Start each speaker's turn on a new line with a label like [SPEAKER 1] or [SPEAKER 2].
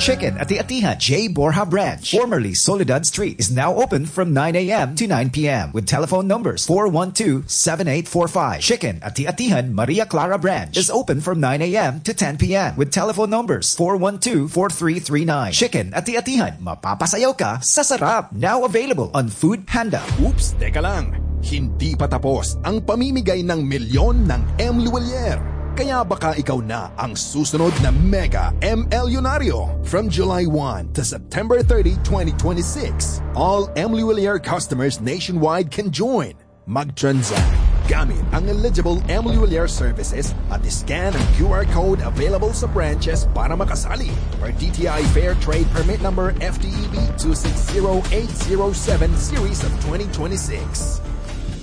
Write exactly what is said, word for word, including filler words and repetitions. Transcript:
[SPEAKER 1] Chicken at the Atihan J. Borja branch, formerly Soledad Street, is now open from nine a.m. to nine p.m. with telephone numbers four one two, seven eight four five. Chicken at the Atihan Maria Clara branch is open from nine a.m. to ten p.m. with telephone numbers four one two, four three three nine. Chicken at the Atihan, mapapasayaw ka sa sarap. Now available on Food Panda.
[SPEAKER 2] Oops, teka lang. Hindi pa tapos ang pamimigay ng milyon ng M. Luwalier. Kaya baka ikaw na ang susunod na Mega M. Elyonaryo. From July first to September thirtieth, twenty twenty-six, all M. Luwalier customers nationwide can join. Mag-transact gamit ang eligible M. Luwalier services at scan ang Q R code available sa branches para makasali for D T I Fair Trade Permit Number F T E B two six zero eight zero seven Series of twenty twenty-six.